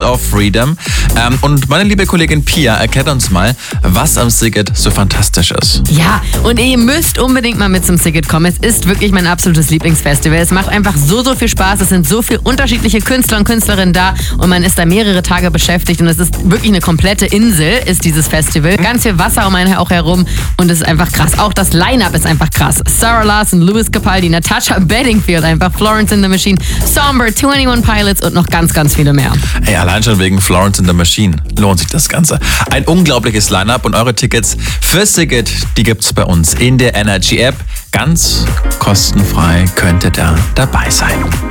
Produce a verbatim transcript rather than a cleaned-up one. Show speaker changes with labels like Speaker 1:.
Speaker 1: of Freedom. Ähm, und meine liebe Kollegin Pia erklärt uns mal, was am Szigет so fantastisch ist.
Speaker 2: Ja, und ihr müsst unbedingt mal mit zum Sziget kommen. Es ist wirklich mein absolutes Lieblingsfestival. Es macht einfach so, so viel Spaß. Es sind so viele unterschiedliche Künstler und Künstlerinnen da und man ist da mehrere Tage beschäftigt und es ist wirklich eine komplette Insel, ist dieses Festival. Ganz viel Wasser um einen auch herum und es ist einfach krass. Auch das Line-Up ist einfach krass. Sarah Larson, Louis Capaldi, Natasha Bedingfield, einfach Florence and the Machine, Somber, einundzwanzig Pilots und noch ganz, ganz viele mehr.
Speaker 1: Ey, allein schon wegen Florence and the Machine lohnt sich das Ganze. Ein unglaubliches Line-Up und eure Tickets für Sziget, die gibt's bei uns in der Energy App. Ganz kostenfrei könnt ihr da dabei sein.